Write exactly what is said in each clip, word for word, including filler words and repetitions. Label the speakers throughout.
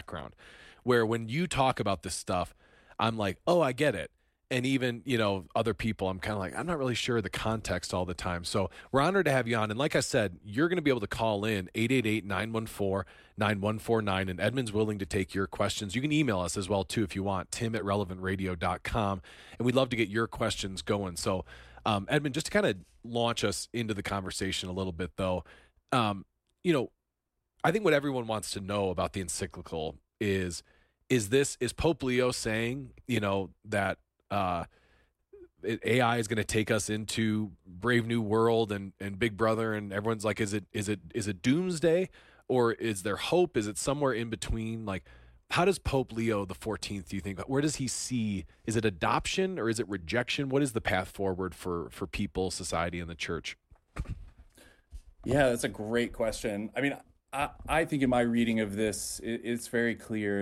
Speaker 1: background, where when you talk about this stuff, I'm like, oh, I get it. And even, you know, other people, I'm kind of like, I'm not really sure the context all the time. So we're honored to have you on. And like I said, you're going to be able to call in eight eight eight, nine one four, nine one four nine. And Edmund's willing to take your questions. You can email us as well, too, if you want, tim at relevant radio dot com. And we'd love to get your questions going. So, um, Edmund, just to kind of launch us into the conversation a little bit, though, um, you know, I think what everyone wants to know about the encyclical is, is this, is Pope Leo saying, you know, that, uh, A I is going to take us into Brave New World and, and Big Brother, and everyone's like, is it is it is it doomsday, or is there hope? Is it somewhere in between? Like, how does Pope Leo the fourteenth, do you think, where does he see? Is it adoption or is it rejection? What is the path forward for for people, society, and the church?
Speaker 2: Yeah, that's a great question. I mean, I, I think in my reading of this, it, it's very clear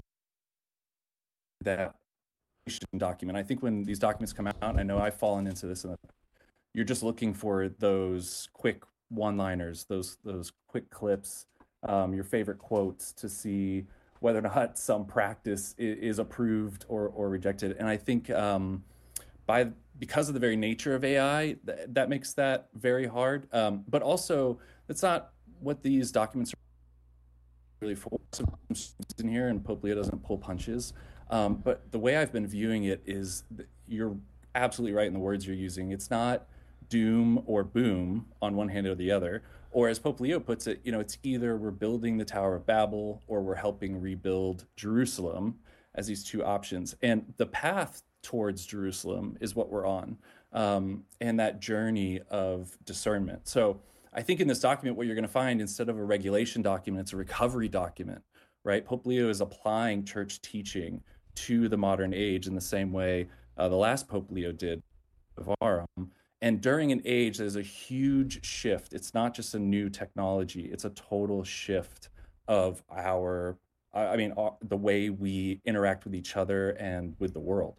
Speaker 2: that document. I think when these documents come out, and I know I've fallen into this, and you're just looking for those quick one-liners, those those quick clips, um, your favorite quotes to see whether or not some practice is, is approved or or rejected. And I think um, by because of the very nature of A I, th- that makes that very hard. Um, but also, that's not what these documents are really for. Some in here, and Pope Leo doesn't pull punches. Um, but the way I've been viewing it is, you're absolutely right in the words you're using. It's not doom or boom on one hand or the other. Or as Pope Leo puts it, you know, it's either we're building the Tower of Babel or we're helping rebuild Jerusalem as these two options. And the path towards Jerusalem is what we're on, um, and that journey of discernment. So I think in this document, what you're going to find, instead of a regulation document, it's a recovery document, right? Pope Leo is applying church teaching to the modern age in the same way uh, the last Pope Leo did, Varum. And during an age, there's a huge shift. It's not just a new technology; it's a total shift of our, I mean, our, the way we interact with each other and with the world.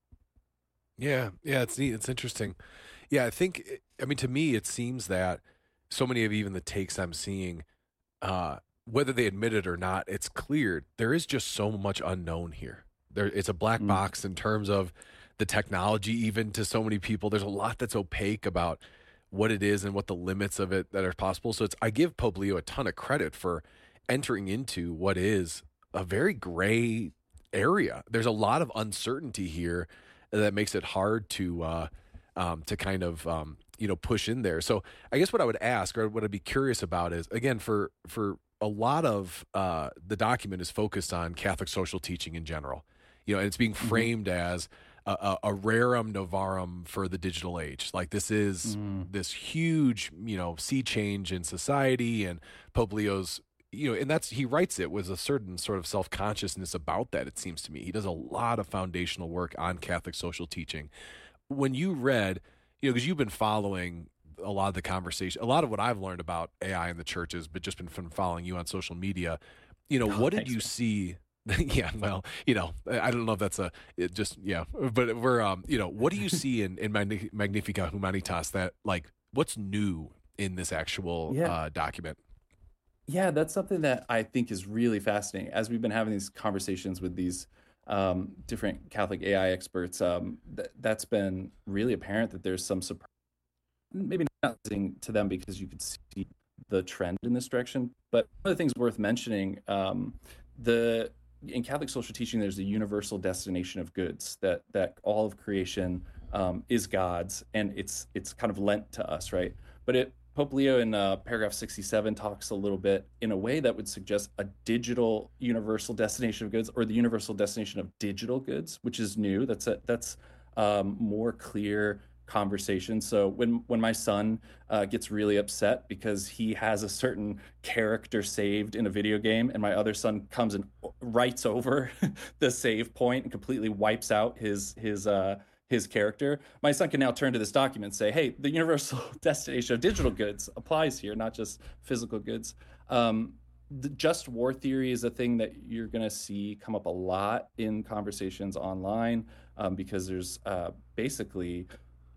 Speaker 1: Yeah, yeah, it's neat. It's interesting. Yeah, I think, I mean, to me, it seems that so many of even the takes I'm seeing, uh, whether they admit it or not, it's clear there is just so much unknown here. There, it's a black mm. box in terms of the technology, even to so many people. There's a lot that's opaque about what it is and what the limits of it that are possible. So it's, I give Pope Leo a ton of credit for entering into what is a very gray area. There's a lot of uncertainty here that makes it hard to uh, um, to kind of um, you know push in there. So I guess what I would ask, or what I'd be curious about, is, again, for for a lot of uh, the document is focused on Catholic social teaching in general. You know, and it's being framed mm-hmm. as a, a, a rerum novarum for the digital age. Like, this is mm. this huge, you know, sea change in society, and Pope Leo's, you know, and that's, he writes it with a certain sort of self-consciousness about that, it seems to me. He does a lot of foundational work on Catholic social teaching. When you read, you know, because you've been following a lot of the conversation, a lot of what I've learned about A I in the churches, but just been from following you on social media, you know, oh, what did you man. see? Yeah, well, you know, I don't know if that's a, it just, yeah, but we're, um, you know, what do you see in, in Magnificat Humanitas that, like, what's new in this actual yeah. uh, document?
Speaker 2: Yeah, that's something that I think is really fascinating. As we've been having these conversations with these um, different Catholic A I experts, um, th- that's been really apparent that there's some surprise, maybe not to them because you could see the trend in this direction. But one of the things worth mentioning, um, the in Catholic social teaching, there's a universal destination of goods, that that all of creation um, is God's, and it's it's kind of lent to us, right? But it Pope Leo in uh, paragraph sixty-seven talks a little bit in a way that would suggest a digital universal destination of goods, or the universal destination of digital goods, which is new. That's a that's um, more clear conversation. So when when my son uh, gets really upset because he has a certain character saved in a video game, and my other son comes and writes over the save point and completely wipes out his his uh, his character, my son can now turn to this document and say, hey, the universal destination of digital goods applies here, not just physical goods. Um, the just war theory is a thing that you're going to see come up a lot in conversations online, um, because there's uh, basically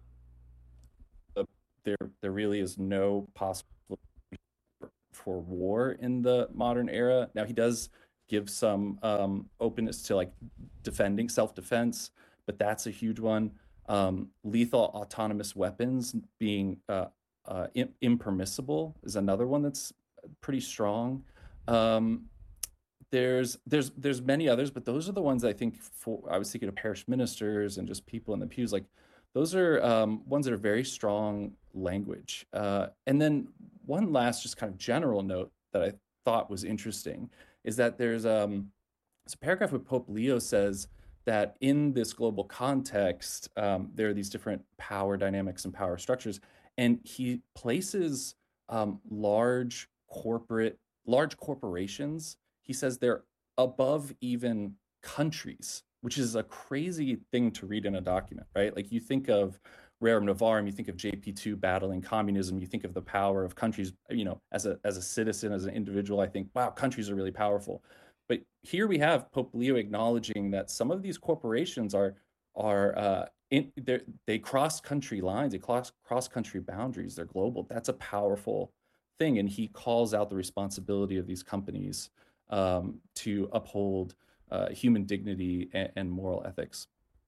Speaker 2: uh, there there really is no possible for war in the modern era. Now, he does give some um, openness to like defending self-defense, but that's a huge one. Um, lethal autonomous weapons being uh, uh, im- impermissible is another one that's pretty strong. Um, there's there's there's many others, but those are the ones I think for I was thinking of parish ministers and just people in the pews. Like those are um, ones that are very strong language. Uh, and then one last just kind of general note that I thought was interesting is that there's um there's a paragraph where Pope Leo says that in this global context, um, there are these different power dynamics and power structures, and he places um, large corporate large corporations. He says they're above even countries, which is a crazy thing to read in a document, right? Like you think of Rerum Novarum, you think of J P two battling communism, you think of the power of countries, you know, as a as a citizen, as an individual, I think, wow, countries are really powerful. But here we have Pope Leo acknowledging that some of these corporations are are uh, in, they cross country lines, they cross cross country boundaries, they're global. That's a powerful thing, and he calls out the responsibility of these companies um, to uphold uh, human dignity and, and moral ethics.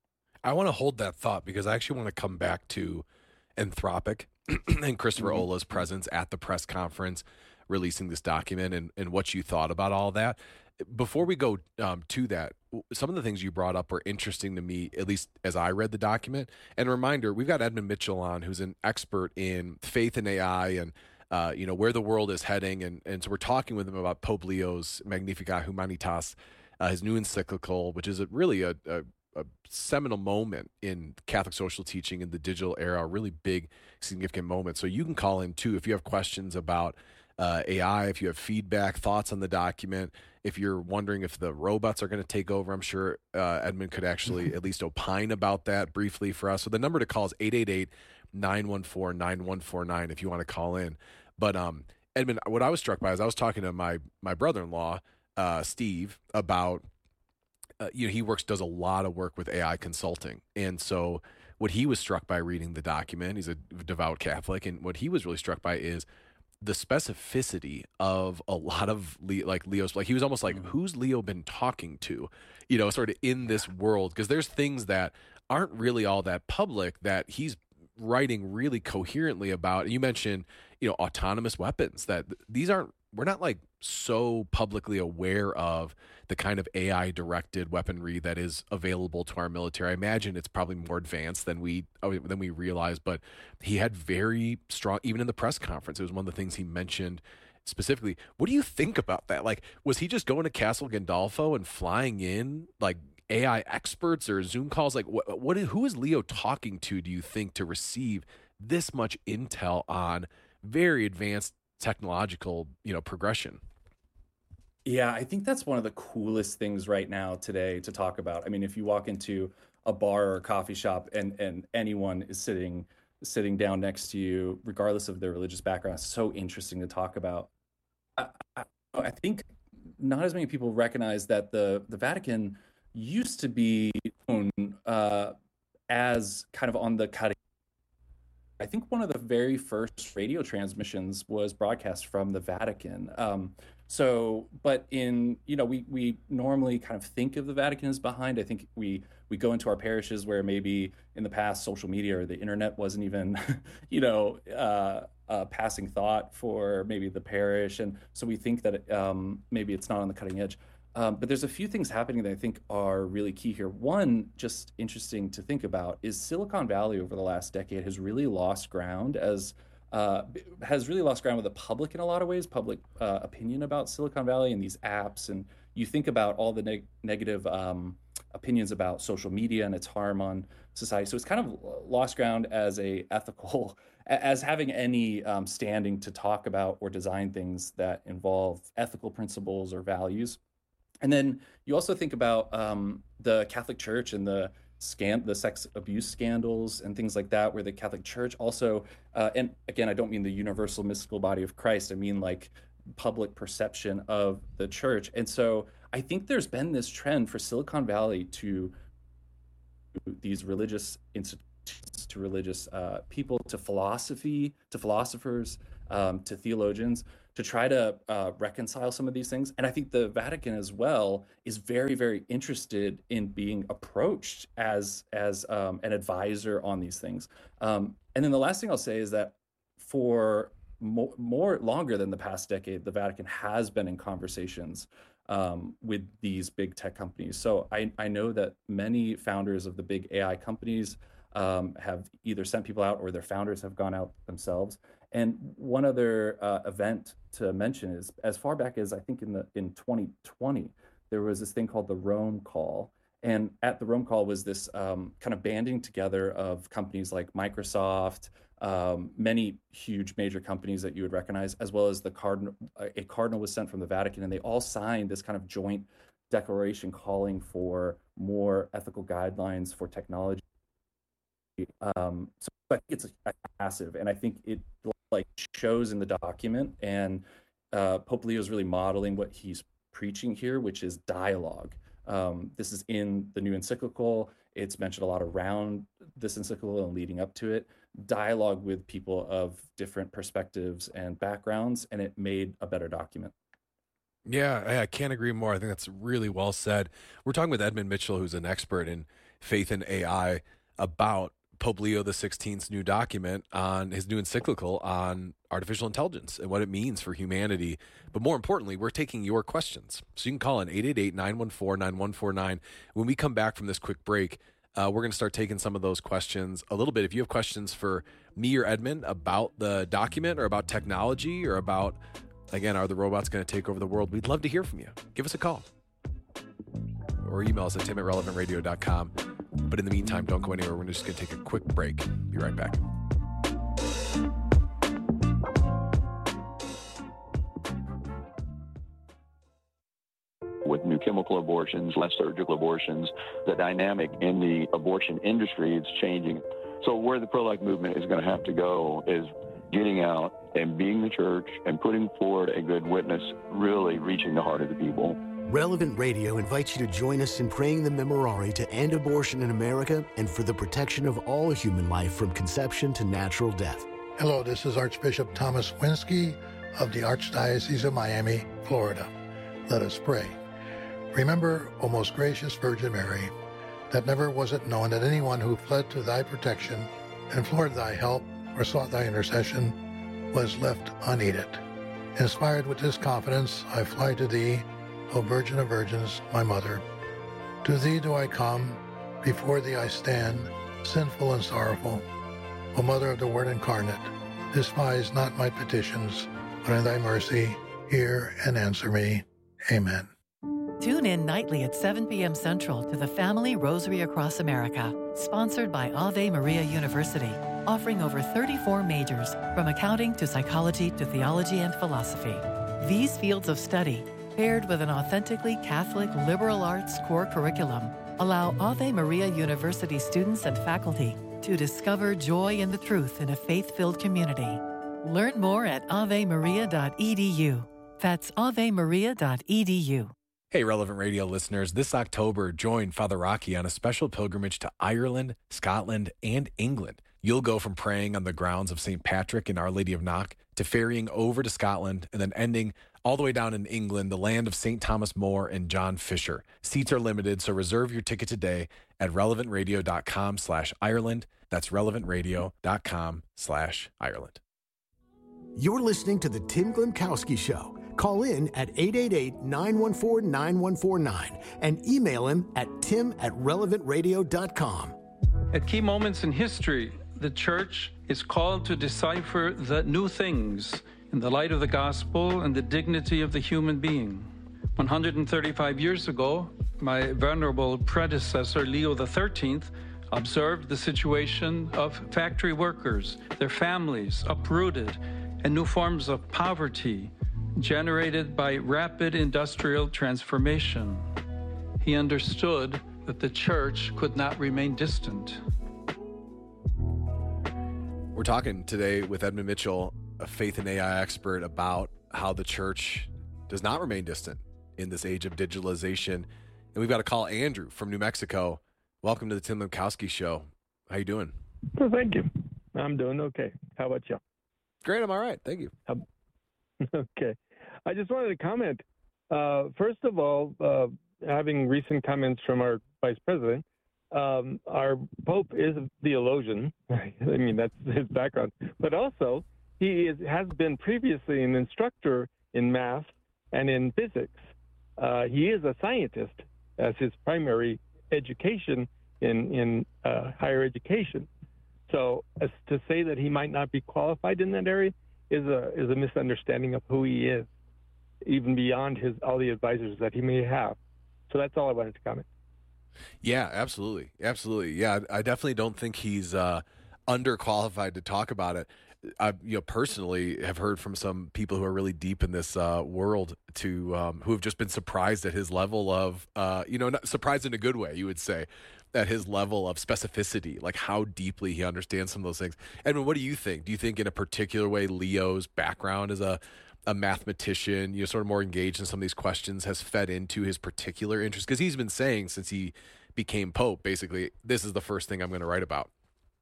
Speaker 1: I want to hold that thought because I actually want to come back to Anthropic and Christopher mm-hmm. Ola's presence at the press conference releasing this document and, and what you thought about all that. Before we go um, to that, some of the things you brought up were interesting to me, at least as I read the document. And a reminder, we've got Edmund Mitchell on, who's an expert in faith and A I and uh, you know, where the world is heading. And, and so we're talking with him about Pope Leo's Magnificat Humanitas, uh, his new encyclical, which is a, really a, a a seminal moment in Catholic social teaching in the digital era, a really big, significant moment. So you can call in too if you have questions about uh, A I, if you have feedback, thoughts on the document, if you're wondering if the robots are going to take over. I'm sure uh, Edmund could actually at least opine about that briefly for us. So the number to call is eight eight eight, nine one four, nine one four nine if you want to call in. But um, Edmund, what I was struck by is I was talking to my my brother-in-law, uh, Steve, about Uh, you know, he works, does a lot of work with A I consulting. And so what he was struck by reading the document, he's a devout Catholic, and what he was really struck by is the specificity of a lot of Le- like Leo's, like he was almost like, mm-hmm. who's Leo been talking to, you know, sort of in this world? Because there's things that aren't really all that public that he's writing really coherently about. You mentioned, you know, autonomous weapons, that these aren't, we're not like so publicly aware of the kind of A I directed weaponry that is available to our military. I imagine it's probably more advanced than we than we realize, but he had very strong, even in the press conference, it was one of the things he mentioned specifically. What do you think about that? Like, was he just going to Castle Gandolfo and flying in like A I experts or Zoom calls? Like what, what who is Leo talking to, do you think, to receive this much intel on very advanced technological, you know, progression?
Speaker 2: Yeah, I think that's one of the coolest things right now today to talk about. I mean, if you walk into a bar or a coffee shop and and anyone is sitting sitting down next to you, regardless of their religious background, it's so interesting to talk about. I, I, I think not as many people recognize that the the Vatican used to be known uh, as kind of on the cutting. I think one of the very first radio transmissions was broadcast from the Vatican. Um, so, but in, you know, we we normally kind of think of the Vatican as behind. I think we we go into our parishes where maybe in the past social media or the internet wasn't even, you know, uh, a passing thought for maybe the parish. And so we think that um, maybe it's not on the cutting edge. Um, but there's a few things happening that I think are really key here. One, just interesting to think about, is Silicon Valley over the last decade has really lost ground as uh, has really lost ground with the public in a lot of ways, public uh, opinion about Silicon Valley and these apps. And you think about all the neg- negative um, opinions about social media and its harm on society. So it's kind of lost ground as a ethical, as having any um, standing to talk about or design things that involve ethical principles or values. And then you also think about um, the Catholic Church and the scan, the sex abuse scandals and things like that, where the Catholic Church also, uh, and again, I don't mean the universal mystical body of Christ. I mean like public perception of the church. And so I think there's been this trend for Silicon Valley to these religious institutions, to religious uh, people, to philosophy, to philosophers, um, to theologians, to try to uh, reconcile some of these things. And I think the Vatican as well is very, very interested in being approached as as um, an advisor on these things. Um, and then the last thing I'll say is that for more, more longer than the past decade, the Vatican has been in conversations um, with these big tech companies. So I, I know that many founders of the big A I companies um, have either sent people out or their founders have gone out themselves. And one other uh, event to mention is, as far back as I think in the in twenty twenty, there was this thing called the Rome Call. And at the Rome Call was this um, kind of banding together of companies like Microsoft, um, many huge major companies that you would recognize, as well as the cardinal. A cardinal was sent from the Vatican, and they all signed this kind of joint declaration calling for more ethical guidelines for technology. Um, so I think it's massive, and I think it like shows in the document, and uh, Pope Leo is really modeling what he's preaching here, which is dialogue. Um, this is in the new encyclical. It's mentioned a lot around this encyclical and leading up to it. Dialogue with people of different perspectives and backgrounds, and it made a better document.
Speaker 1: Yeah, I, I can't agree more. I think that's really well said. We're talking with Edmund Mitchell, who's an expert in faith and A I, about Pope Leo the sixteenth's new document on his new encyclical on artificial intelligence and what it means for humanity. But more importantly, we're taking your questions. So you can call in eight eight eight, nine one four, nine one four nine. When we come back from this quick break, uh, we're going to start taking some of those questions a little bit. If you have questions for me or Edmund about the document or about technology or about, again, are the robots going to take over the world? We'd love to hear from you. Give us a call or email us at tim at relevant radio dot com. But in the meantime, don't go anywhere. We're just going to take a quick break. Be right back.
Speaker 3: With new chemical abortions, less surgical abortions, the dynamic in the abortion industry is changing. So where the pro-life movement is going to have to go is getting out and being the church and putting forward a good witness, really reaching the heart of the people.
Speaker 4: Relevant Radio invites you to join us in praying the Memorare to end abortion in America and for the protection of all human life from conception to natural death.
Speaker 5: Hello, this is Archbishop Thomas Winsky of the Archdiocese of Miami, Florida. Let us pray. Remember, O most gracious Virgin Mary, that never was it known that anyone who fled to thy protection, implored thy help, or sought thy intercession was left unaided. Inspired with this confidence, I fly to thee, O Virgin of Virgins, my Mother. To thee do I come, before thee I stand, sinful and sorrowful. O Mother of the Word incarnate, despise not my petitions, but in thy mercy hear and answer me. Amen.
Speaker 6: Tune in nightly at seven p.m. Central to the Family Rosary Across America, sponsored by Ave Maria University, offering over thirty-four majors, from accounting to psychology to theology and philosophy. These fields of study, paired with an authentically Catholic liberal arts core curriculum, allow Ave Maria University students and faculty to discover joy in the truth in a faith-filled community. Learn more at ave maria dot e d u. That's ave maria dot e d u.
Speaker 1: Hey, Relevant Radio listeners, this October, join Father Rocky on a special pilgrimage to Ireland, Scotland, and England. You'll go from praying on the grounds of Saint Patrick and Our Lady of Knock to ferrying over to Scotland and then ending all the way down in England, the land of Saint Thomas More and John Fisher. Seats are limited, so reserve your ticket today at relevant radio dot com slash Ireland. That's relevant radio dot com slash Ireland.
Speaker 4: You're listening to The Tim Glimkowski Show. Call in at eight eight eight, nine one four, nine one four nine and email him at tim at relevant radio dot com.
Speaker 7: At key moments in history, the Church is called to decipher the new things in the light of the gospel and the dignity of the human being. one hundred thirty-five years ago, my venerable predecessor, Leo the thirteenth, observed the situation of factory workers, their families uprooted, and new forms of poverty generated by rapid industrial transformation. He understood that the Church could not remain distant.
Speaker 1: We're talking today with Edmund Mitchell, a faith and A I expert, about how the Church does not remain distant in this age of digitalization. And we've got to call Andrew from New Mexico. Welcome to the Tim Glimkowski Show. How you doing?
Speaker 8: Well, thank you. I'm doing okay. How about you?
Speaker 1: Great. I'm all right. Thank you.
Speaker 8: How, Okay. I just wanted to comment. Uh, first of all, uh, having recent comments from our vice president, um, our Pope is a theologian. I mean, that's his background. But also, he is, has been previously an instructor in math and in physics. Uh, he is a scientist as his primary education in, in uh, higher education. So as to say that he might not be qualified in that area is a is a misunderstanding of who he is, even beyond his all the advisors that he may have. So that's all I wanted to comment.
Speaker 1: Yeah, absolutely. Absolutely. Yeah, I I definitely don't think he's uh, underqualified to talk about it. I, you know, personally have heard from some people who are really deep in this uh, world to um, who have just been surprised at his level of, uh, you know, not surprised in a good way, you would say, at his level of specificity, like how deeply he understands some of those things. Edmund, what do you think? Do you think in a particular way Leo's background as a a mathematician, you know, sort of more engaged in some of these questions, has fed into his particular interest? Because he's been saying since he became Pope, basically, this is the first thing I'm going to write about.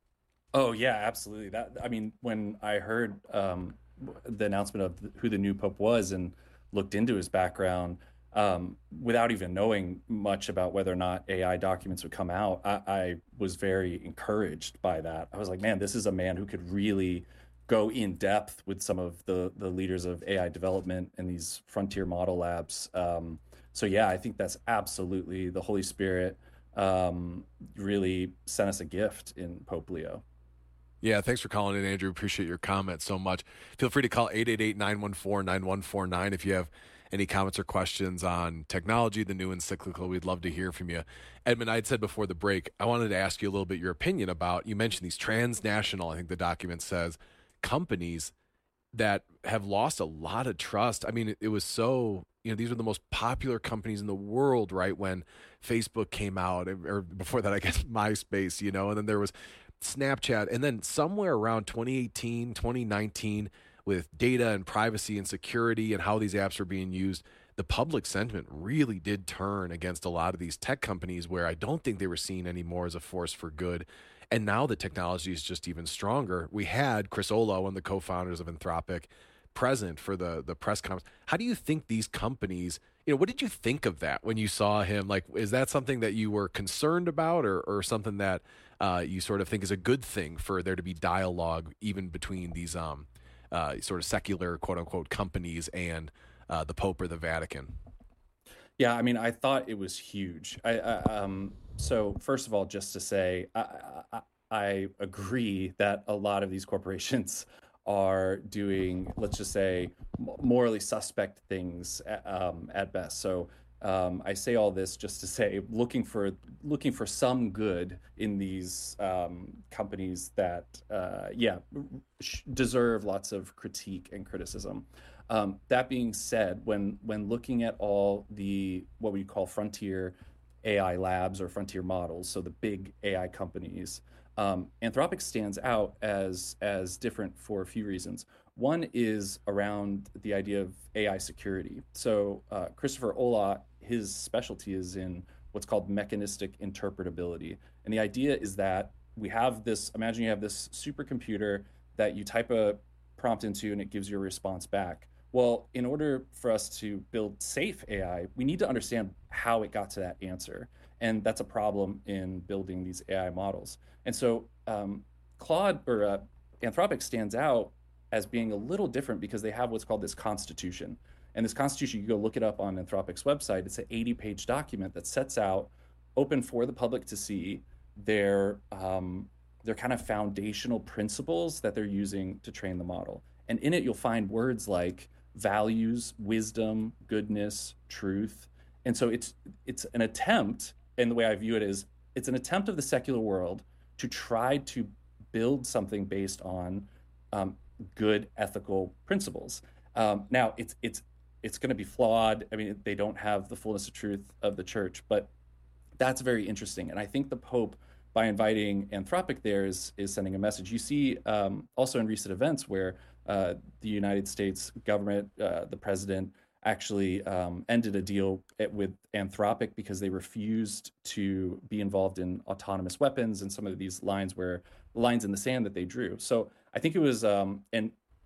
Speaker 2: Oh yeah, absolutely. That I mean, when I heard um, the announcement of who the new Pope was and looked into his background, um, without even knowing much about whether or not A I documents would come out, I, I was very encouraged by that. I was like, man, this is a man who could really go in depth with some of the the leaders of A I development and these frontier model labs. Um, so yeah, I think that's absolutely the Holy Spirit um, really sent us a gift in Pope Leo.
Speaker 1: Yeah, thanks for calling in, Andrew. Appreciate your comments so much. Feel free to call eight eight eight, nine one four, nine one four nine if you have any comments or questions on technology, the new encyclical. We'd love to hear from you. Edmund, I had said before the break, I wanted to ask you a little bit your opinion about, you mentioned these transnational, I think the document says, companies that have lost a lot of trust. I mean, it, it was so, you know, these were the most popular companies in the world, right, when Facebook came out, or before that, I guess, MySpace, you know, and then there was Snapchat, and then somewhere around twenty eighteen, twenty nineteen, with data and privacy and security and how these apps are being used, the public sentiment really did turn against a lot of these tech companies where I don't think they were seen anymore as a force for good. And now the technology is just even stronger. We had Chris Olah, one of the co-founders of Anthropic, present for the, the press conference. How do you think these companies, you know, what did you think of that when you saw him? Like, is that something that you were concerned about, or, or something that uh, you sort of think is a good thing for there to be dialogue even between these um, uh, sort of secular, quote unquote, companies and uh, the Pope or the Vatican?
Speaker 2: Yeah, I mean, I thought it was huge. I, I um, so first of all, just to say, I, I, I agree that a lot of these corporations are doing, let's just say, morally suspect things um, at best. So um, I say all this just to say, looking for looking for some good in these um, companies that, uh, yeah, deserve lots of critique and criticism. Um, that being said, when when looking at all the what we call frontier A I labs or frontier models, so the big A I companies, um, Anthropic stands out as as different for a few reasons. One is around the idea of A I security. So uh, Christopher Olah, his specialty is in what's called mechanistic interpretability, and the idea is that we have this. Imagine you have this supercomputer that you type a prompt into, and it gives you a response back. Well, in order for us to build safe A I, we need to understand how it got to that answer. And that's a problem in building these A I models. And so um, Claude or uh, Anthropic stands out as being a little different because they have what's called this constitution. And this constitution, you go look it up on Anthropic's website. It's an eighty page document that sets out, open for the public to see, their, um, their kind of foundational principles that they're using to train the model. And in it, you'll find words like values, wisdom, goodness, truth. And so it's it's an attempt, and the way I view it is, it's an attempt of the secular world to try to build something based on um, good ethical principles. Um, now, it's it's it's going to be flawed. I mean, they don't have the fullness of truth of the church, but that's very interesting. And I think the Pope, by inviting Anthropic there, is is sending a message. You see um, also in recent events where uh, the United States government, uh, the president, actually um, ended a deal with Anthropic because they refused to be involved in autonomous weapons and some of these lines where lines in the sand that they drew. So I think it was, um, and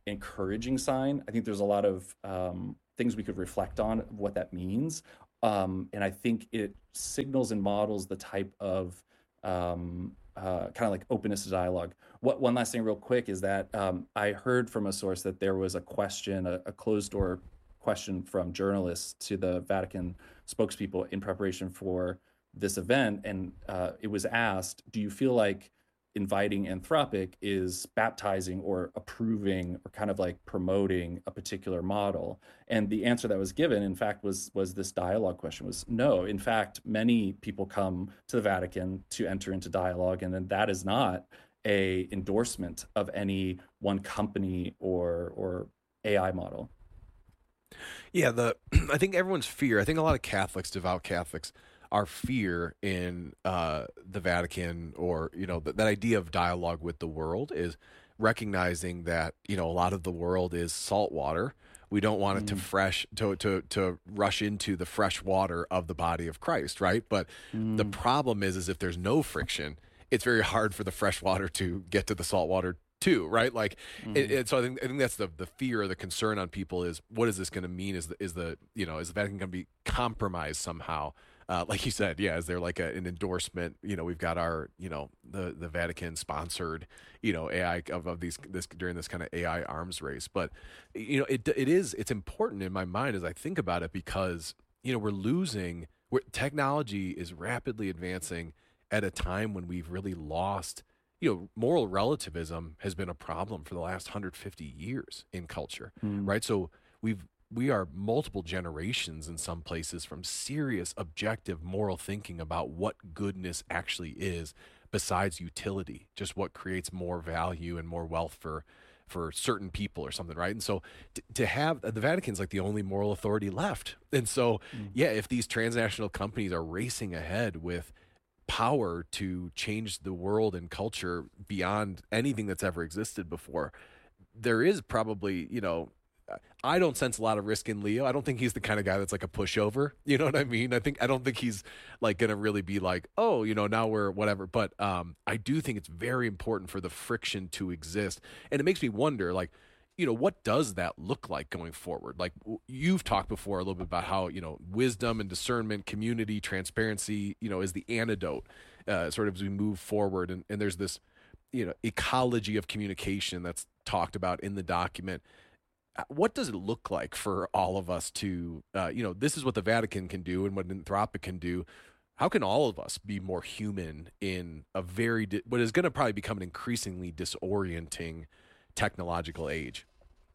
Speaker 2: encouraging sign. I think there's a lot of um, things we could reflect on of what that means. Um, and I think it signals and models the type of um, uh, kind of like openness to dialogue. What one last thing real quick is that um, I heard from a source that there was a question, a, a closed door question from journalists to the Vatican spokespeople in preparation for this event. And uh, it was asked, do you feel like inviting Anthropic is baptizing or approving or kind of like promoting a particular model? And the answer that was given, in fact, was was this dialogue question was no. In fact, many people come to the Vatican to enter into dialogue, and then that is not a endorsement of any one company or or A I model.
Speaker 1: Yeah, the I think everyone's fear, I think a lot of Catholics, devout Catholics, our fear in uh, the Vatican, or, you know, th- that idea of dialogue with the world, is recognizing that, you know, a lot of the world is salt water. We don't want it mm. to fresh to, to to rush into the fresh water of the body of Christ, right? But mm. the problem is, is if there's no friction, it's very hard for the fresh water to get to the salt water too, right? Like, mm. it, it, so I think I think that's the the fear or the concern on people is, what is this going to mean? Is the is the you know is the Vatican going to be compromised somehow? Uh, like you said, yeah, is there like a, an endorsement? You know, we've got our, you know, the, the Vatican sponsored, you know, A I of, of these, this during this kind of A I arms race. But, you know, it, it is, it's important in my mind as I think about it, because, you know, we're losing, we're, technology is rapidly advancing at a time when we've really lost, you know, moral relativism has been a problem for the last one hundred fifty years in culture, mm. right? So we've, we are multiple generations in some places from serious, objective, moral thinking about what goodness actually is, besides utility, just what creates more value and more wealth for for certain people or something, right? And so t- to have the Vatican's like the only moral authority left. And so, mm. yeah, if these transnational companies are racing ahead with power to change the world and culture beyond anything that's ever existed before, there is probably, you know, I don't sense a lot of risk in Leo. I don't think he's the kind of guy that's like a pushover. You know what I mean? I think I don't think he's like going to really be like, oh, you know, now we're whatever. But um, I do think it's very important for the friction to exist. And it makes me wonder, like, you know, what does that look like going forward? Like, you've talked before a little bit about how, you know, wisdom and discernment, community, transparency, you know, is the antidote uh, sort of as we move forward. And, and there's this, you know, ecology of communication that's talked about in the document. What does it look like for all of us to, uh, you know, this is what the Vatican can do and what Anthropic can do. How can all of us be more human in a very, di- what is going to probably become an increasingly disorienting technological age?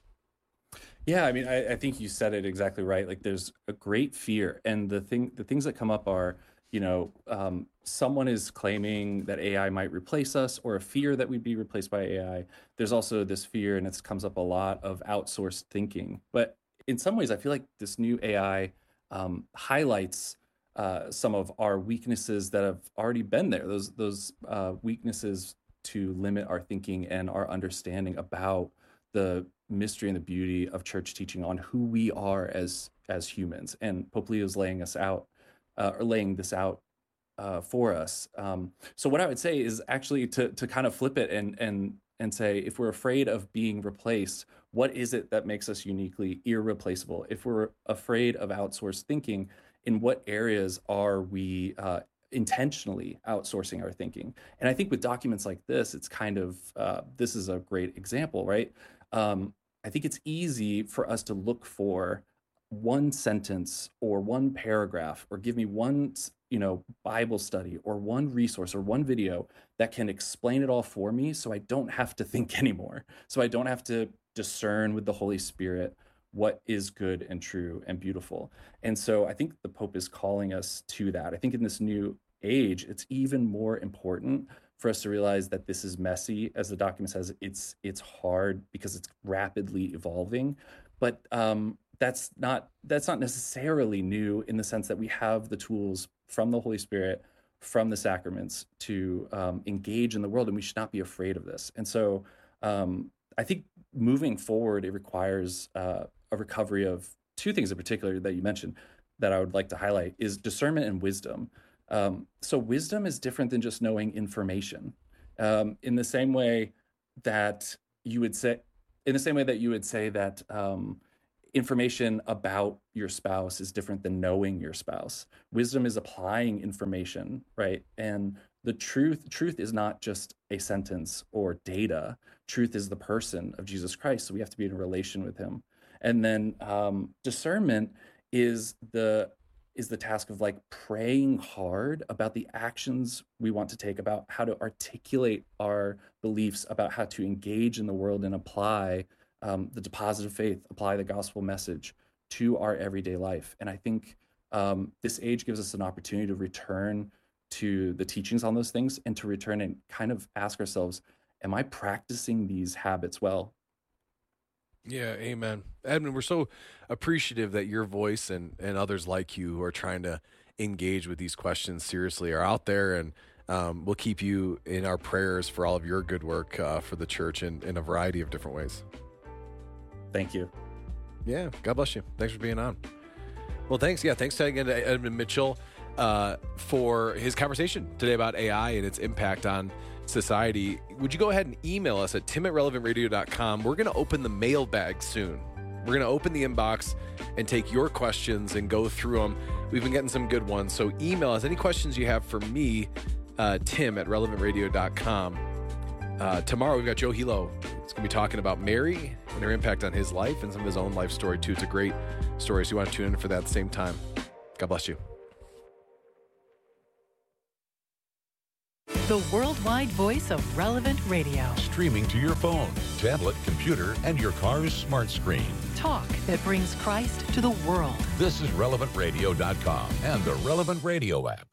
Speaker 2: Yeah, I mean, I, I think you said it exactly right. Like, there's a great fear, and the thing, the things that come up are, you know, um, someone is claiming that A I might replace us, or a fear that we'd be replaced by A I. There's also this fear, and it comes up a lot, of outsourced thinking. But in some ways, I feel like this new A I um, highlights uh, some of our weaknesses that have already been there. Those those uh, weaknesses to limit our thinking and our understanding about the mystery and the beauty of church teaching on who we are as as humans. And Pope Leo is laying us out. Uh, or laying this out uh, for us. Um, so what I would say is actually to to kind of flip it and and and say, if we're afraid of being replaced, what is it that makes us uniquely irreplaceable? If we're afraid of outsourced thinking, in what areas are we uh, intentionally outsourcing our thinking? And I think with documents like this, it's kind of, uh, this is a great example, right? Um, I think it's easy for us to look for one sentence or one paragraph, or give me one, you know, Bible study or one resource or one video that can explain it all for me, so I don't have to think anymore. So I don't have to discern with the Holy Spirit what is good and true and beautiful. And so I think the Pope is calling us to that. I think in this new age, it's even more important for us to realize that this is messy. As the document says, it's it's hard because it's rapidly evolving. But um, that's not that's not necessarily new, in the sense that we have the tools from the Holy Spirit, from the sacraments, to um, engage in the world, and we should not be afraid of this. And so um, I think moving forward, it requires uh, a recovery of two things in particular that you mentioned that I would like to highlight, is discernment and wisdom. Um, so wisdom is different than just knowing information. Um, in the same way that you would say, in the same way that you would say that um, information about your spouse is different than knowing your spouse. Wisdom is applying information, right? And the truth, truth is not just a sentence or data. Truth is the person of Jesus Christ. So we have to be in a relation with him. And then um, discernment is the is the task of like praying hard about the actions we want to take, about how to articulate our beliefs, about how to engage in the world and apply um, the deposit of faith, apply the gospel message to our everyday life. And I think um, this age gives us an opportunity to return to the teachings on those things and to return and kind of ask ourselves, am I practicing these habits well?
Speaker 1: Yeah, amen. Edmund, we're so appreciative that your voice and, and others like you who are trying to engage with these questions seriously are out there, and um, we'll keep you in our prayers for all of your good work uh, for the church in, in a variety of different ways.
Speaker 2: Thank you.
Speaker 1: Yeah, God bless you. Thanks for being on. Well, thanks. Yeah, thanks again to Edmund Mitchell uh, for his conversation today about A I and its impact on society. Would you go ahead and email us at tim at relevant radio dot com? We're going to open the mailbag soon. We're going to open the inbox and take your questions and go through them. We've been getting some good ones. So email us any questions you have for me, uh, tim at relevant radio dot com. Uh, tomorrow we've got Joe Hilo. It's going to be talking about Mary and her impact on his life and some of his own life story too. It's a great story, so you want to tune in for that at the same time. God bless you.
Speaker 6: The worldwide voice of Relevant Radio.
Speaker 9: Streaming to your phone, tablet, computer, and your car's smart screen.
Speaker 6: Talk that brings Christ to the world.
Speaker 9: This is relevant radio dot com and the Relevant Radio app.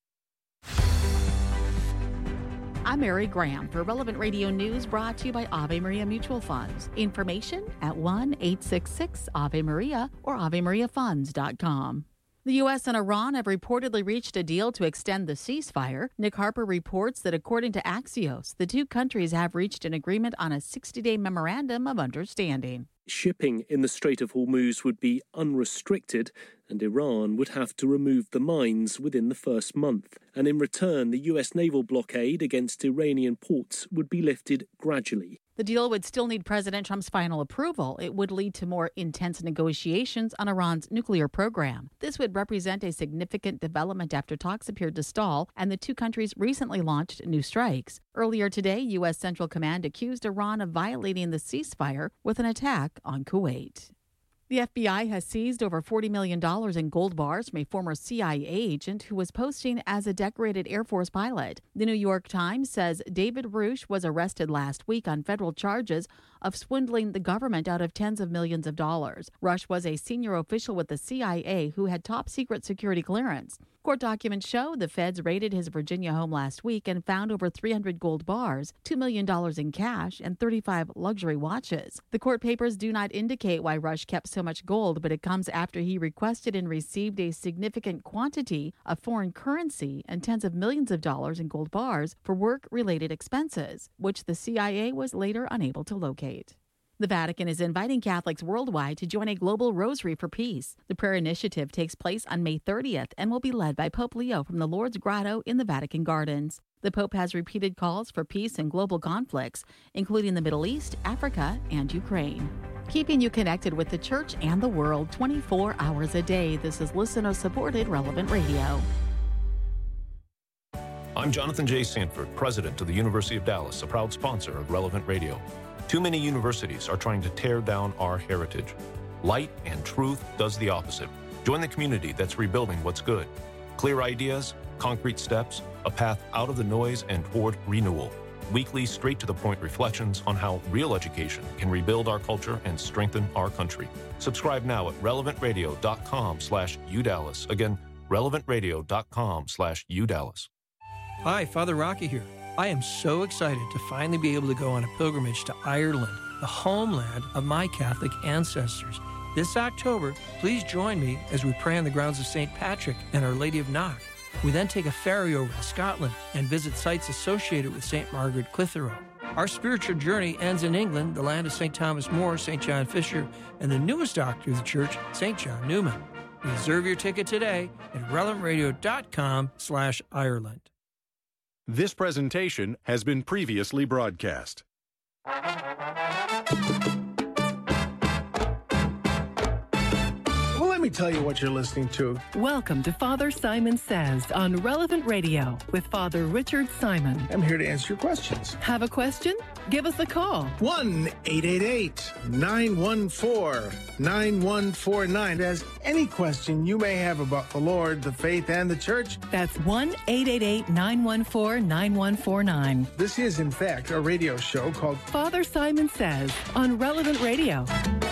Speaker 10: I'm Mary Graham for Relevant Radio News, brought to you by Ave Maria Mutual Funds. Information at one eight six six Ave Maria or ave maria funds dot com. The U S and Iran have reportedly reached a deal to extend the ceasefire. Nick Harper reports that according to Axios, the two countries have reached an agreement on a sixty-day memorandum of understanding.
Speaker 11: Shipping in the Strait of Hormuz would be unrestricted, and Iran would have to remove the mines within the first month. And in return, the U S naval blockade against Iranian ports would be lifted gradually.
Speaker 10: The deal would still need President Trump's final approval. It would lead to more intense negotiations on Iran's nuclear program. This would represent a significant development after talks appeared to stall, and the two countries recently launched new strikes. Earlier today, U S Central Command accused Iran of violating the ceasefire with an attack on Kuwait. The F B I has seized over forty million dollars in gold bars from a former C I A agent who was posting as a decorated Air Force pilot. The New York Times says David Roosh was arrested last week on federal charges of swindling the government out of tens of millions of dollars. Rush was a senior official with the C I A who had top secret security clearance. Court documents show the feds raided his Virginia home last week and found over three hundred gold bars, two million dollars in cash, and thirty-five luxury watches. The court papers do not indicate why Rush kept so much gold, but it comes after he requested and received a significant quantity of foreign currency and tens of millions of dollars in gold bars for work-related expenses, which the C I A was later unable to locate. The Vatican is inviting Catholics worldwide to join a global rosary for peace. The prayer initiative takes place on May thirtieth and will be led by Pope Leo from the Lourdes Grotto in the Vatican Gardens. The Pope has repeated calls for peace in global conflicts, including the Middle East, Africa, and Ukraine. Keeping you connected with the church and the world twenty-four hours a day. This is listener-supported Relevant Radio.
Speaker 12: I'm Jonathan J. Sanford, president of the University of Dallas, a proud sponsor of Relevant Radio. Too many universities are trying to tear down our heritage. Light and Truth does the opposite. Join the community that's rebuilding what's good. Clear ideas, concrete steps, a path out of the noise and toward renewal. Weekly, straight-to-the-point reflections on how real education can rebuild our culture and strengthen our country. Subscribe now at relevant radio dot com slash U Dallas. Again, relevant radio dot com slash U Dallas.
Speaker 13: Hi, Father Rocky here. I am so excited to finally be able to go on a pilgrimage to Ireland, the homeland of my Catholic ancestors. This October, please join me as we pray on the grounds of Saint Patrick and Our Lady of Knock. We then take a ferry over to Scotland and visit sites associated with Saint Margaret Clitheroe. Our spiritual journey ends in England, the land of Saint Thomas More, Saint John Fisher, and the newest doctor of the church, Saint John Newman. Reserve your ticket today at relevant radio dot com slash Ireland.
Speaker 14: This presentation has been previously broadcast. tell you what you're listening to.
Speaker 6: Welcome to Father Simon Says on Relevant Radio with Father Richard Simon.
Speaker 14: I'm here to answer your questions.
Speaker 6: Have a question? Give us a call.
Speaker 14: one eight eight eight, nine one four, nine one four nine. As any question you may have about the Lord, the faith, and the church.
Speaker 6: That's one eight eight eight, nine one four, nine one four nine.
Speaker 14: This is, in fact, a radio show called
Speaker 6: Father Simon Says on Relevant Radio.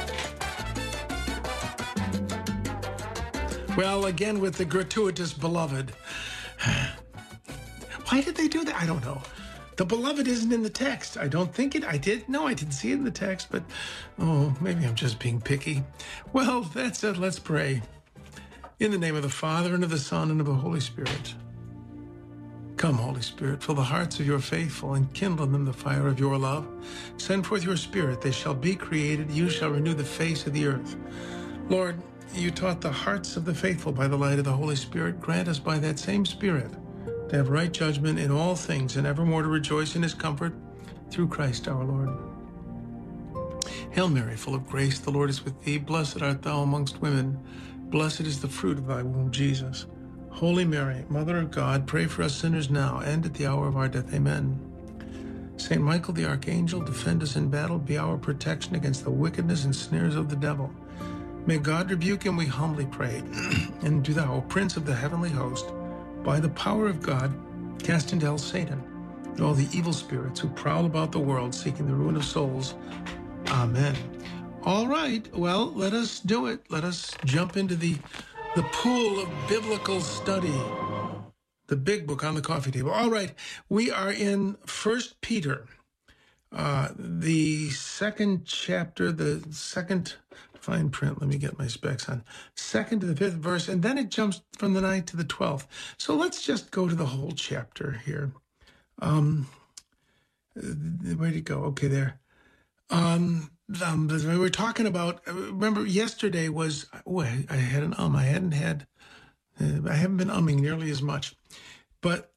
Speaker 14: Well, again, with the gratuitous beloved. Why did they do that? I don't know. The beloved isn't in the text. I don't think it. I did. No, I didn't see it in the text, but oh, maybe I'm just being picky. Well, that's it. Let's pray. In the name of the Father, and of the Son, and of the Holy Spirit. Come, Holy Spirit, fill the hearts of your faithful and kindle in them the fire of your love. Send forth your Spirit. They shall be created. You shall renew the face of the earth. Lord, you taught the hearts of the faithful by the light of the Holy Spirit. Grant us by that same Spirit to have right judgment in all things and evermore to rejoice in his comfort through Christ our Lord. Hail Mary, full of grace, the Lord is with thee. Blessed art thou amongst women. Blessed is the fruit of thy womb, Jesus. Holy Mary, Mother of God, pray for us sinners now and at the hour of our death. Amen. Saint Michael the Archangel, defend us in battle. Be our protection against the wickedness and snares of the devil. May God rebuke him, we humbly pray. And do thou, O Prince of the heavenly host, by the power of God, cast into hell Satan and all the evil spirits who prowl about the world seeking the ruin of souls. Amen. All right, well, let us do it. Let us jump into the, the pool of biblical study. The big book on the coffee table. All right, we are in First Peter, uh, the second chapter, the second... fine print, let me get my specs on. Second to the fifth verse, and then it jumps from the ninth to the twelfth. So let's just go to the whole chapter here. Um, where'd it go? Okay, there. Um, um, we were talking about, remember yesterday was, oh, I, I had an um, I hadn't had, uh, I haven't been umming nearly as much. But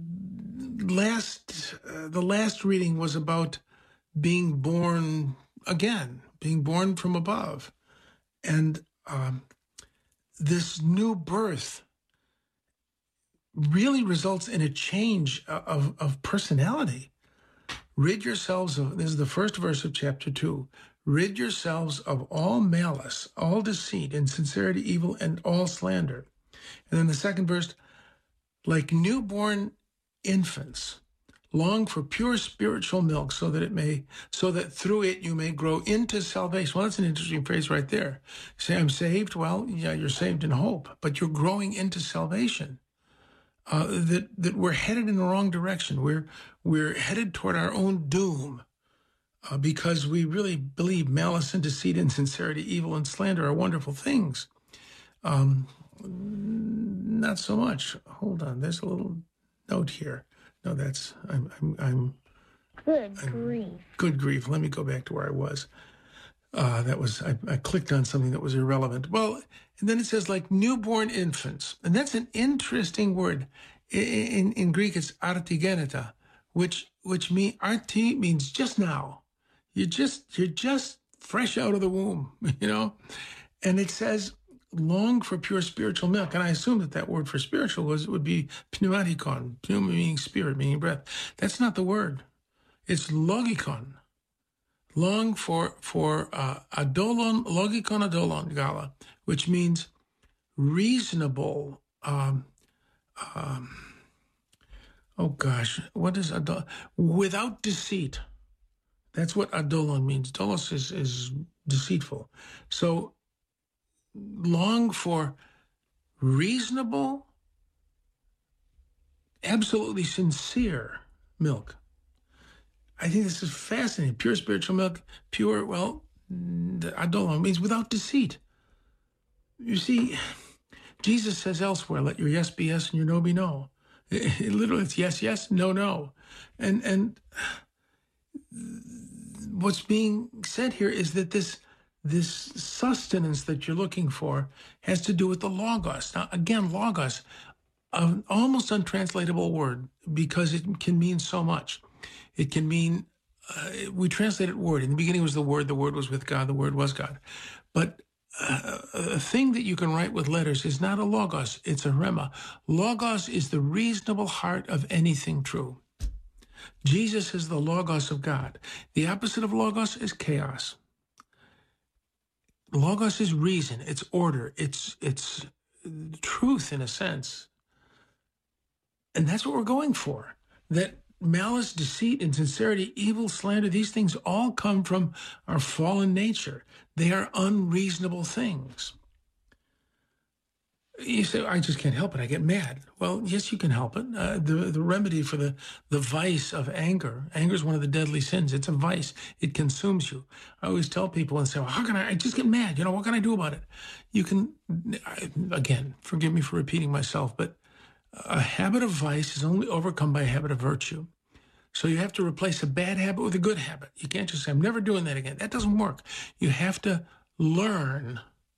Speaker 14: last, uh, the last reading was about being born again. Being born from above. And um, this new birth really results in a change of, of personality. Rid yourselves of, this is the first verse of chapter two, rid yourselves of all malice, all deceit, insincerity, evil, and all slander. And then the second verse, like newborn infants, long for pure spiritual milk so that it may, so that through it you may grow into salvation. Well, that's an interesting phrase right there. Say, I'm saved. Well, yeah, you're saved in hope, but you're growing into salvation. Uh, that that we're headed in the wrong direction. We're we're headed toward our own doom uh, because we really believe malice and deceit, insincerity, evil, and slander are wonderful things. Um, not so much. Hold on. There's a little note here. No, that's, I'm, I'm, I'm
Speaker 15: Good
Speaker 14: I'm,
Speaker 15: grief.
Speaker 14: Good grief. Let me go back to where I was. Uh, that was, I, I clicked on something that was irrelevant. Well, and then it says like newborn infants. And that's an interesting word. In, in, in Greek, it's artigeneta, which, which mean, arti means just now. You're just, you're just fresh out of the womb, you know? And it says, long for pure spiritual milk. And I assume that that word for spiritual was would be pneumatikon, pneuma meaning spirit, meaning breath. That's not the word. It's logikon. Long for, for uh, adolon, logikon adolon gala, which means reasonable, um, um, oh gosh, what is adol? Without deceit. That's what adolon means. Dolos is, is deceitful. So, long for reasonable, absolutely sincere milk. I think this is fascinating. Pure spiritual milk, pure, well, adolon means without deceit. You see, Jesus says elsewhere, let your yes be yes and your no be no. It, it literally, it's yes, yes, no, no. And, and what's being said here is that this This sustenance that you're looking for has to do with the logos. Now, again, logos, an almost untranslatable word because it can mean so much. It can mean, uh, we translate it word. In the beginning was the word, the word was with God, the word was God. But uh, a thing that you can write with letters is not a logos, it's a rhema. Logos is the reasonable heart of anything true. Jesus is the logos of God. The opposite of logos is chaos. Logos is reason, it's order, it's it's truth in a sense. And that's what we're going for. That malice, deceit, insincerity, evil, slander, these things all come from our fallen nature. They are unreasonable things. You say, I just can't help it. I get mad. Well, yes, you can help it. Uh, the, the remedy for the, the vice of anger, anger is one of the deadly sins. It's a vice. It consumes you. I always tell people and say, well, how can I, I just get mad? You know, what can I do about it? You can, I, again, forgive me for repeating myself, but a habit of vice is only overcome by a habit of virtue. So you have to replace a bad habit with a good habit. You can't just say, I'm never doing that again. That doesn't work. You have to learn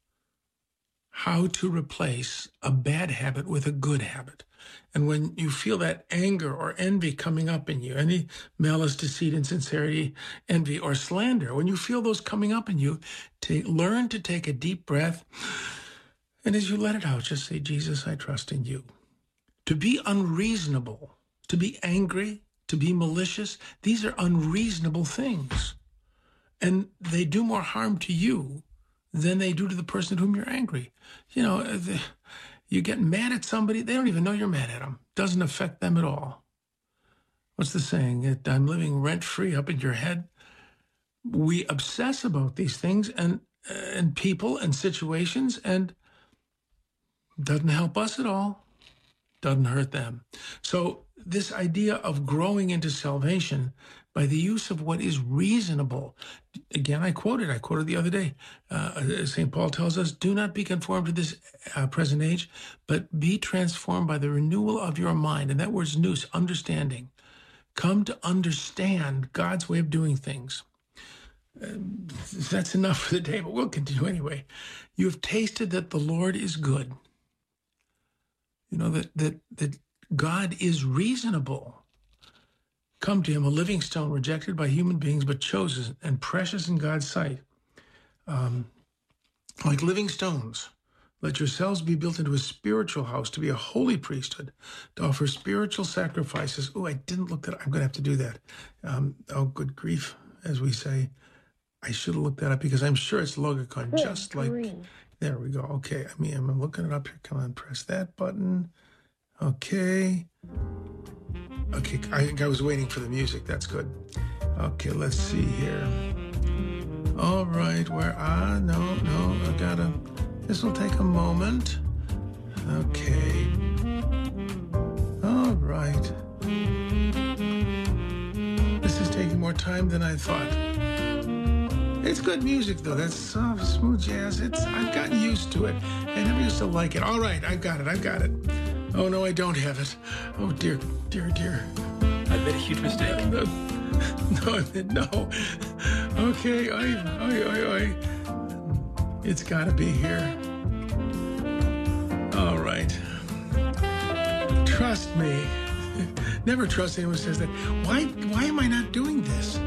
Speaker 14: how to replace a bad habit with a good habit. And when you feel that anger or envy coming up in you, any malice, deceit, insincerity, envy, or slander, when you feel those coming up in you, take, learn to take a deep breath. And as you let it out, just say, Jesus, I trust in you. To be unreasonable, to be angry, to be malicious, these are unreasonable things. And they do more harm to you than they do to the person at whom you're angry. You know, the, you get mad at somebody, they don't even know you're mad at them. Doesn't affect them at all. What's the saying? That I'm living rent-free up in your head. We obsess about these things and and people and situations, and doesn't help us at all. Doesn't hurt them. So this idea of growing into salvation by the use of what is reasonable. Again, I quoted, I quoted the other day, uh, Saint Paul tells us, do not be conformed to this uh, present age, but be transformed by the renewal of your mind. And that word's nous, understanding. Come to understand God's way of doing things. Uh, that's enough for the day, but we'll continue anyway. You have tasted that the Lord is good. You know, that that that God is reasonable. Come to him, a living stone rejected by human beings, but chosen and precious in God's sight. Um, like living stones, let yourselves be built into a spiritual house, to be a holy priesthood, to offer spiritual sacrifices. Oh, I didn't look that up. I'm going to have to do that. Um, oh, good grief, as we say. I should have looked that up because I'm sure it's logicon, good just like... Green. There we go. Okay, I mean, I'm looking it up here. Come on, press that button. Okay. Okay, I think I was waiting for the music. That's good. Okay, let's see here. All right, where, ah, no, no, I gotta, this will take a moment. Okay. All right. This is taking more time than I thought. It's good music, though. That's soft, smooth jazz. It's I've gotten used to it. I never used to like it. All right, I've got it. I've got it. Oh, no, I don't have it. Oh, dear, dear, dear.
Speaker 15: I made a huge mistake.
Speaker 14: No, no, no. Okay, I, I, I, I. It's got to be here. All right. Trust me. Never trust anyone who says that. Why, why am I not doing this?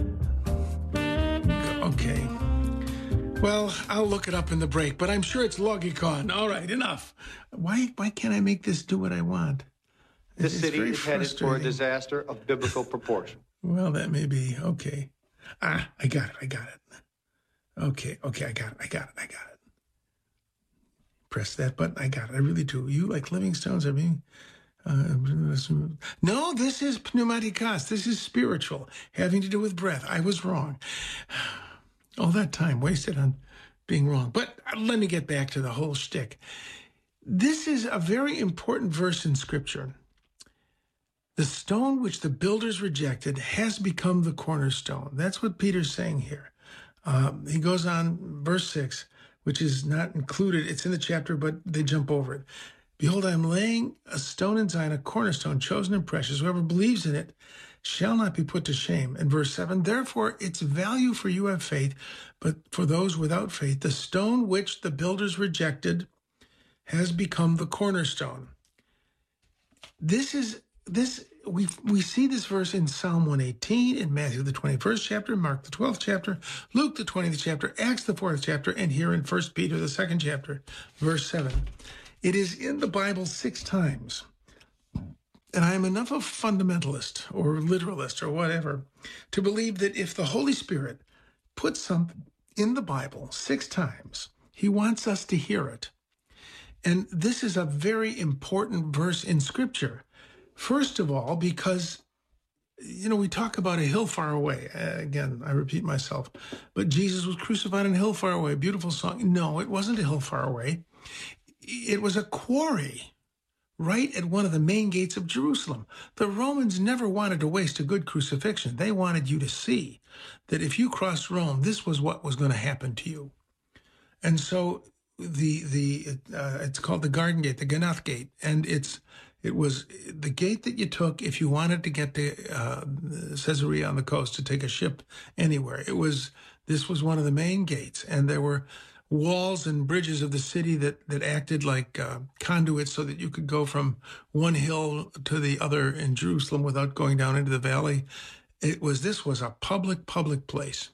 Speaker 14: Okay. Well, I'll look it up in the break, but I'm sure it's Logicon. All right, enough. Why why can't I make this do what I want?
Speaker 16: This city is headed for a disaster of biblical proportion.
Speaker 14: Well, that may be. Okay. Ah, I got it. I got it. Okay. Okay, I got it. I got it. I got it. Press that button. I got it. I really do. You, like living stones, are being... Uh, no, this is pneumatikos. This is spiritual, having to do with breath. I was wrong. All that time wasted on being wrong. But let me get back to the whole shtick. This is a very important verse in Scripture. The stone which the builders rejected has become the cornerstone. That's what Peter's saying here. Um, he goes on, verse six, which is not included. It's in the chapter, but they jump over it. Behold, I am laying a stone in Zion, a cornerstone, chosen and precious. Whoever believes in it shall not be put to shame. And verse seven, therefore its value for you have faith, but for those without faith, the stone which the builders rejected has become the cornerstone. This is this we we see this verse in Psalm one eighteen, in Matthew the twenty-first chapter, Mark the twelfth chapter, Luke the twentieth chapter, Acts the fourth chapter, and here in First Peter the second chapter, verse seven. It is in the Bible six times. And I am enough of a fundamentalist or literalist or whatever to believe that if the Holy Spirit puts something in the Bible six times, he wants us to hear it. And this is a very important verse in Scripture. First of all, because, you know, we talk about a hill far away. Uh, again, I repeat myself, but Jesus was crucified on a hill far away. Beautiful song. No, it wasn't a hill far away. It was a quarry right at one of the main gates of Jerusalem. The Romans never wanted to waste a good crucifixion. They wanted you to see that if you crossed Rome, this was what was going to happen to you. And so the the uh, it's called the Garden Gate, the Ganath Gate, and it's it was the gate that you took if you wanted to get to uh, Caesarea on the coast to take a ship anywhere. It was this was one of the main gates, and there were walls and bridges of the city that that acted like uh, conduits so that you could go from one hill to the other in Jerusalem without going down into the valley. It was this was a public public place,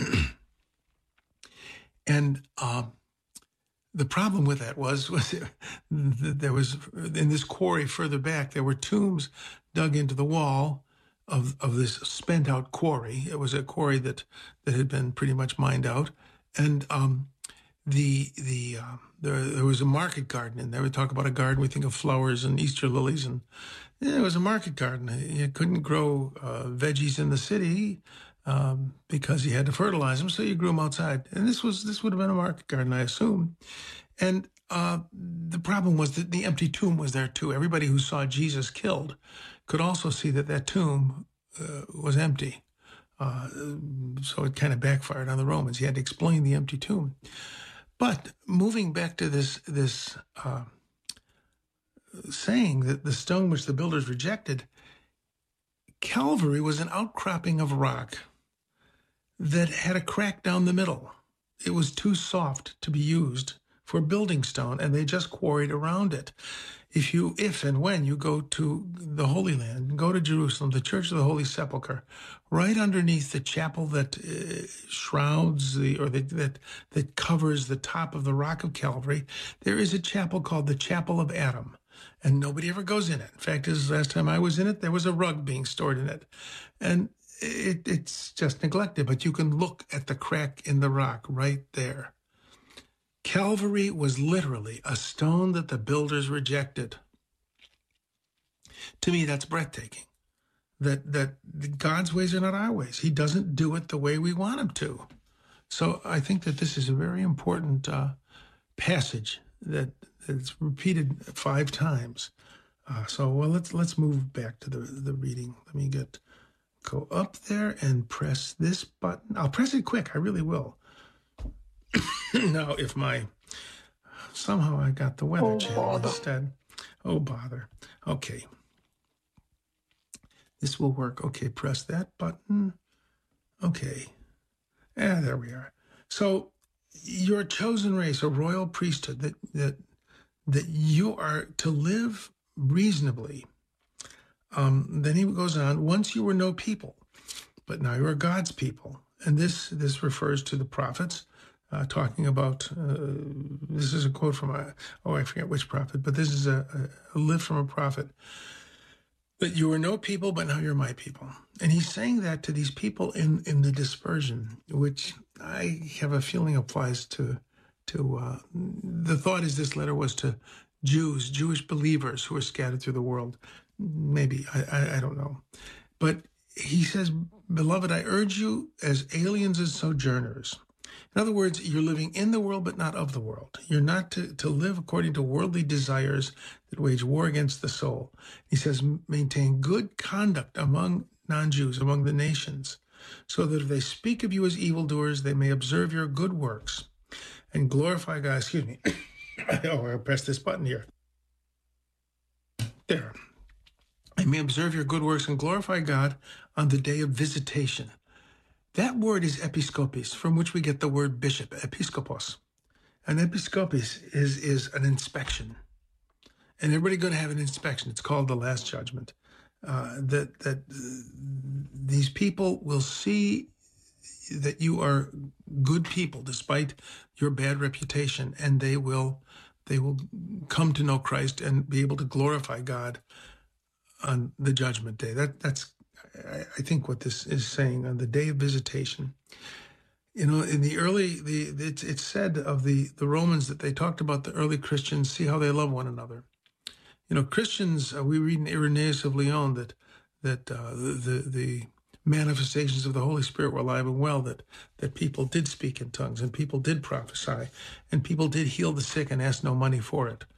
Speaker 14: and uh, the problem with that was was it, there was in this quarry further back there were tombs dug into the wall of of this spent out quarry. It was a quarry that that had been pretty much mined out, and um, The the uh, there there was a market garden in there. We talk about a garden, we think of flowers and Easter lilies, and yeah, it was a market garden. You couldn't grow uh, veggies in the city um, because you had to fertilize them, so you grew them outside. And this was this would have been a market garden, I assume. And uh, the problem was that the empty tomb was there too. Everybody who saw Jesus killed could also see that that tomb uh, was empty. Uh, so it kind of backfired on the Romans. He had to explain the empty tomb. But moving back to this this uh, saying that the stone which the builders rejected, Calvary was an outcropping of rock that had a crack down the middle. It was too soft to be used for building stone, and they just quarried around it. If you, if and when you go to the Holy Land, go to Jerusalem, the Church of the Holy Sepulchre, right underneath the chapel that uh, shrouds the, or the, that that covers the top of the Rock of Calvary, there is a chapel called the Chapel of Adam, and nobody ever goes in it. In fact, this last time I was in it, there was a rug being stored in it, and it, it's just neglected. But you can look at the crack in the rock right there. Calvary was literally a stone that the builders rejected. To me, that's breathtaking. That that God's ways are not our ways. He doesn't do it the way we want him to. So I think that this is a very important uh, passage that that's repeated five times. Uh, so well, let's let's move back to the the reading. Let me get go up there and press this button. I'll press it quick. I really will. Now, if my, somehow I got the weather oh, channel bother. instead. Oh, bother. Okay. This will work. Okay, press that button. Okay. Yeah, there we are. So, your chosen race, a royal priesthood, that that that you are to live reasonably. Um, then he goes on, once you were no people, but now you are God's people. And this this refers to the prophets. Uh, talking about, uh, this is a quote from, a, oh, I forget which prophet, but this is a, a, a lift from a prophet. That you were no people, but now you're my people. And he's saying that to these people in, in the dispersion, which I have a feeling applies to, to uh, the thought is this letter was to Jews, Jewish believers who are scattered through the world. Maybe, I, I, I don't know. But he says, beloved, I urge you as aliens and sojourners. In other words, you're living in the world, but not of the world. You're not to, to live according to worldly desires that wage war against the soul. He says, maintain good conduct among non-Jews, among the nations, so that if they speak of you as evildoers, they may observe your good works and glorify God. Excuse me. Oh, I'll press this button here. There. They may observe your good works and glorify God on the day of visitation. That word is episkopos, from which we get the word bishop, episkopos. An episkopos is, is an inspection. And everybody's going to have an inspection. It's called the Last Judgment. uh, that that uh, these people will see that you are good people despite your bad reputation, and they will they will come to know Christ and be able to glorify God on the judgment day. That that's I, I think what this is saying on the day of visitation. You know, in the early, the it's, it's said of the, the Romans that they talked about the early Christians, see how they love one another. You know, Christians, uh, we read in Irenaeus of Lyon that that uh, the, the the manifestations of the Holy Spirit were alive and well, that that people did speak in tongues and people did prophesy and people did heal the sick and ask no money for it.